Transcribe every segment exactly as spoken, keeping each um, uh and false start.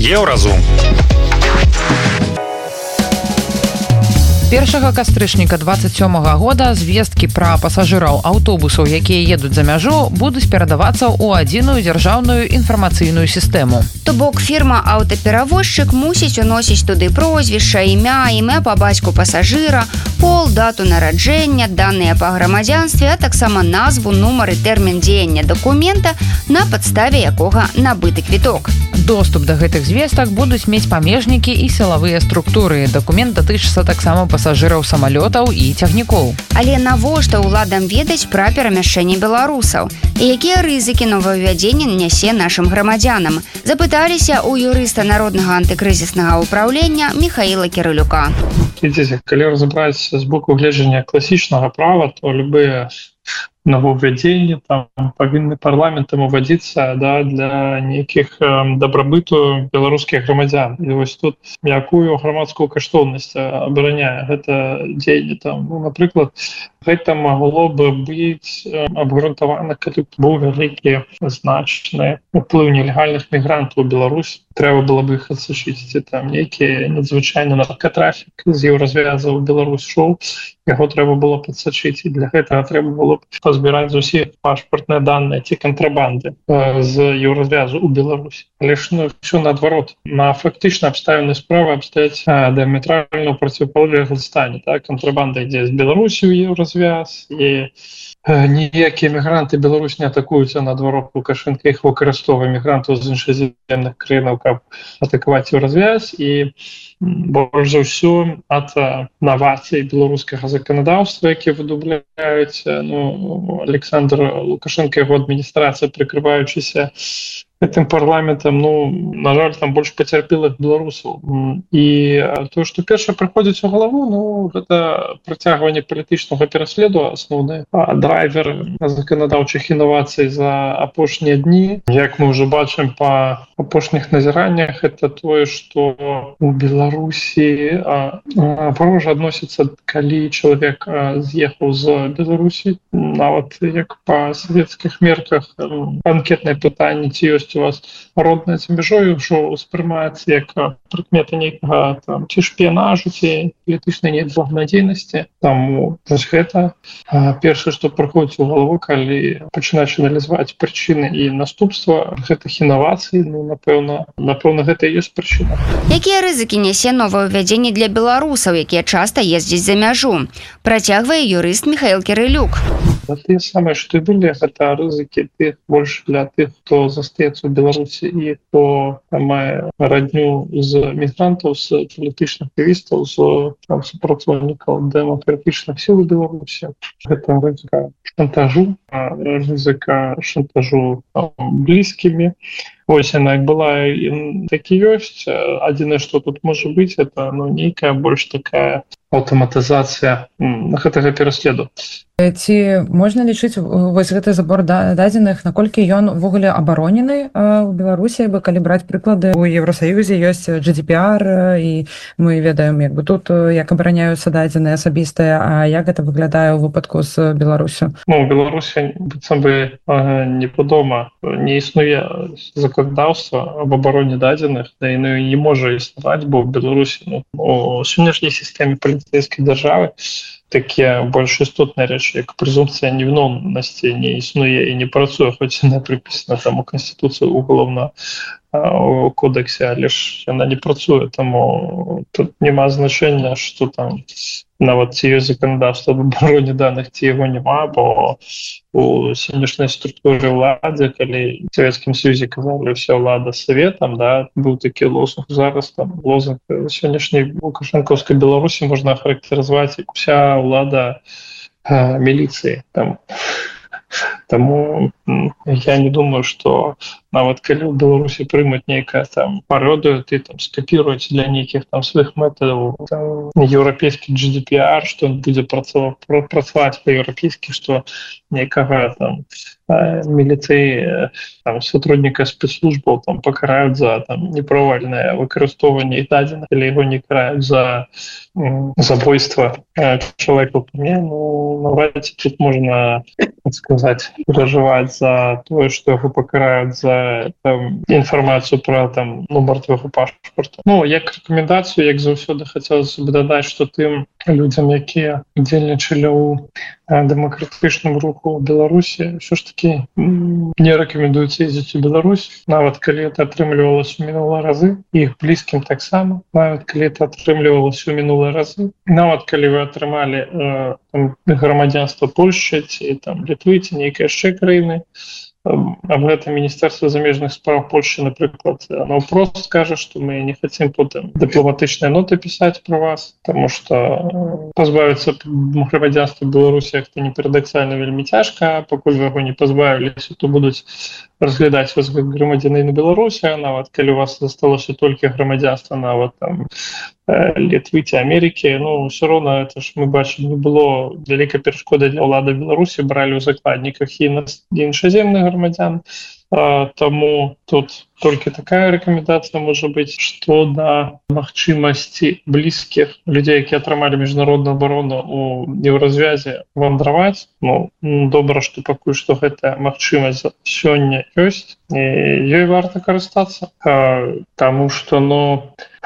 Еўразум. першага кастрычніка двадцать сёмага года звесткі пра пасажыраў аўтобусаў, якія едуць за мяжу, будуць перадавацца ў адзіную дзяржаўную інфармацыйную сістэму. То бок фірма аўтаперавозчык мусіць уносіць туды прозвішча, імя, імя па бацьку пасажыра, пол, дату нараджэння, даныя па грамадзянстве, а таксама назву, нумар і тэрмін дзеяння дакумента, на падставе якога набыты квіток. Доступ да гэтых звестак будуць мець памежнікі і сілавыя структуры. Дакумент датычыцца таксама пасажыраў самалётаў і цягнікоў. Але навошта ўладам ведаць пра перамяшчэнне беларусаў? І якія рызыкі новаўвядзення нясе нашым грамадзянам? Запыталіся ў юрыста Народнага антыкрызіснага ўпраўлення Міхаіла Кірылюка. Видите, калі разабраць з боку гледжання класічнага права, то любыя нововвядзенні там павінны парламентам увадзіцца, да, для нейкіх э, дабрабыту беларускіх грамадзян. І вось тут якую грамадскую каштоўнасць абараняе гэта дзеянне там. Ну, напрыклад, гэта магло бы быць э, абгрунтавана, калі б быў вялікі значны уплыў нелегальных мігрантаў у Беларусь. Трэба было бы іх адсачыць, ці там нейкі надзвычайны наркотрафік з еўразвяза ў Беларусь шоу, яго трэба было падсачыць, і для гэтага трэба было б пазбіраць з усіх пашпартныя даныя ці кантрабанды э, з еўразвязу ў Беларусі. Але ж ну, ўсё наадварот. На фактычна абставіны справы абстаяць э, дыаметральна ў проціпалежным стане. Так? Кантрабанда ідзе з Беларусі ў еўразвяз, і ніякія мігранты Беларусь не атакуюць, а наадварот Лукашенко іх выкарыстоўвае мігрантаў з іншаземных краінаў, каб атакаваць еўразвяз. І больш за ўсё ад новацый беларускага заканадаўства, які выдумляюць ну, Александр Лукашенко і яго адміністрацыя, прыкрываючыся гэтым парламентам, ну, на жаль, там больш пацярпелых беларусаў. І то, што першае прыходзіць у галаву, ну, гэта працягванне палітычнага пераследу, асноўны драйвер заканадаўчых інавацый за апошнія дні. Як мы ўжо бачым па апошніх назіраннях, это тое, што у Беларусі прожа адносіцца, калі чалавек з'ехаў з Беларусі, нават як па савецкіх мерках анкетнае пытанне, ці ёсць у вас родная за мяжой, ўжо ўспрымаецца як прыкмета нейкага там ці шпіянажу, ці палітычнай неблаганадзейнасці. Таму вось гэта першае, што прыходзіць у галаву, калі пачынаць аналізаваць прычыны і наступства гэтых інавацый, ну напэўна, напэўна, гэта і ёсць прычына. Якія рызыкі нясе новаўвядзенне для беларусаў, якія часта ездзяць за мяжу? Працягвае юрыст Міхаіл Кірылюк. Тыя самыя, што і былі, гэта рызыкі тых больш для тых, хто застаецца у Беларусі і хто мае радню з мігрантаў, з палітычных актывістаў, з там, супрацоўнікаў дэмакратычных сіл у Беларусі. Гэта рызыка шантажу, рызыка шантажу там, блізкімі. Вось яна як была, так і ёсць. Адзінае, што тут можа быць, это ну, нейкая больш такая аўтаматызацыя гэтага пераследу. Ці можна лічыць вось гэты забор дадзеных, наколькі ён увогуле абаронены ў Беларусі, бо калі браць прыклады, у Еўрасаюзе ёсць джи ди пі ар, і мы ведаем, як бы тут як абараняюцца дадзеныя асабістыя, а як гэта выглядае ў выпадку з Беларусю? Ну, у Беларусі быццам бы непадома не існуе заканадаўства аб абароне дадзеных, да яно не можа існаваць, бо ў Беларусі ну, у сённяшняй сістэме паліцэйскай дзяржавы такія больш істотныя рэчы, як прэзумпцыя невіновнасці не існуе і не працуе, хоць яна прыпісана там у Канстытуцыі уголовна у кодексе, але ж яна не працуе, таму тут няма значэння, што там нават ці ёсць заканадаўства аб абароне даных, ці яго няма, бо у сённяшняй структуры ўладзе, калі в Савецкім Союзе казалі ўся ўлада саветам, да, быў такі лозунг, зараз там лозунг сённяшняй лукашэнкаўскай Беларусі можна характарызаваць як уся ўлада а, міліцыі там. Таму я не думаю, што нават калі ў Беларусі прымуць нейкая там пародыю, ты там скапіруюць для нейкіх там сваіх мэтадаў еўрапейскі джи ди пі ар, што ён будзе працаваць па-еўрапейскі, што нейкага там міліцыі там сотрудніка спецслужбаў там пакараюць за там неправільнае выкарыстоўванне дадзеных, или яго не караюць за забойства чалавека. Ну, нават тут можна так сказать, переживать за то, что его покарают за там, информацию про там, номер твоего паспорта. Ну, як рекомендацию, як заўсёды хотелось бы додать, что тым людям, якія удзельнічалі ў дэмакратычным руху ў Беларусі, ўсё ж таки не рэкамендуецца ездзіць у Беларусь, нават калі это атрымлівалася ў мінулыя разы, іх блізкім таксама, нават калі это атрымлівалася ў мінулыя разы, нават калі вы атрымалі э, там, грамадзянства Польшчы ці там Літвы ці нейкай яшчэ краіны, об этом Министерство замежных справ Польши, например, оно просто скажет, что мы не хотим потом дипломатичные ноты писать про вас, потому что позбавиться громадянства Беларуси это не парадоксально вельми тяжко, пока вы его не позбавились, то будут разглядать вас как громадянина Беларуси, а нават, коли у вас осталось только громадянство на вот там Литвы ці Америки, ну, все равно это ж мы бачим, не было великой перешкоды для влады Беларуси, брали у закладниках и іншаземных громадян, тому тут только такая рекомендация может быть, что до магчымасці близких людей, которые атрымалі міжнародную оборону у Евразвязе, вандраваць, ну, добра, что пакуль што гэтая магчымасць сёння ёсць, і ёй варта карыстацца, тому что, ну,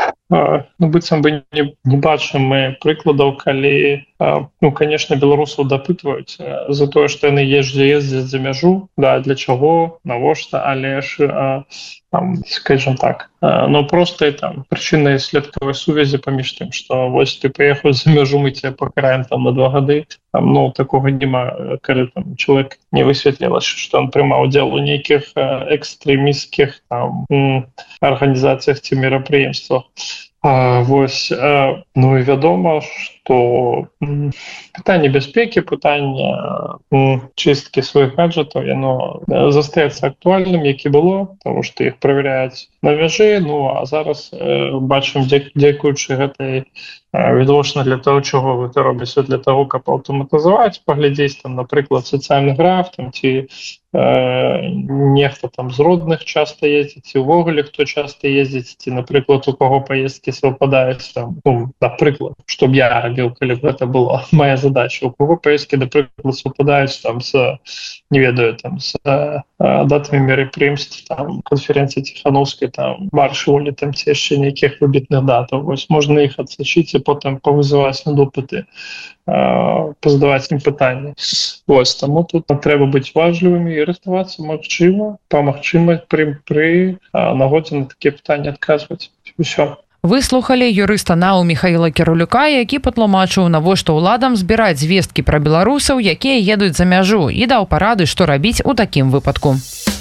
ну, быццам бы не, не бачым мы прыкладаў, калі, ну, конечно, беларусаў дапытваюць за тое, што яны ездзяць за мяжу, да, для чаго, навошта, але ж, там, скажем так, но просто и там причинные следковые сувязі паміж тым, што вось ты поехал за мяжу, мы тебя покараем там на два гады, там, ну, такого нема, калі там человек не высветлілася, что он прымаў удзел у нейкіх экстремістскіх там арганізацыях ці мерапрыемствах. А, вось, а, ну і вядома, што пытанне бяспекі, пытанне чысткі сваіх гаджетаў, яно застаецца актуальным, як і было, тому што іх правяряюць на мяжы, ну а зараз э, бачым, дзякуючы гэтай відавочна для того, чого гэта робіцца, для того, каб аўтаматызаваць, паглядзець там, напрыклад, сацыяльны граф, там, ці э, нехта там з родных часта ездзіць, ці ўвогуле хто часта ездзіць, ці, напрыклад, у каго паездкі совпадаюць, там, ну, напрыклад, чтоб я рабіў, калі б гэта была моя задача, у каго паездкі, напрыклад, совпадаюць там з, не ведаю, там, з э, датамі мерапрыемств, там, канференцыі Ціхановскай, там, марш волі, там, ці яшчэ нейкіх выбітных датаў, вось, можна іх адсачыць, потом повызываць на допыты, позадаваць ім пытанні. Вось, таму тут трэба быць важлівымі і рыхтавацца магчыма, па магчымасці пры, пры нагодзе на такія пытанні адказваць. Усё. Вы слухалі юрыста НАУ Михаіла Кірулюка, які патлумачыў, навошта ўладам збіраць звесткі пра беларусаў, якія едуць за мяжу, і даў парады, што рабіць у такім выпадку.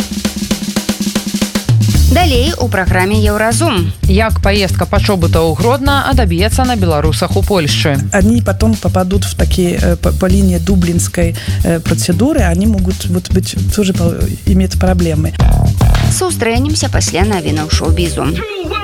Далей у праграме Еўразум. Як поездка почобыта ў Гродно адаб'ецца на беларусах у Польше. Они потом попадут в такие, по, по линии дублинской процедуры, они могут вот быть, тоже иметь проблемы. Сустрэнемся пасля навінаў шоу-бізу.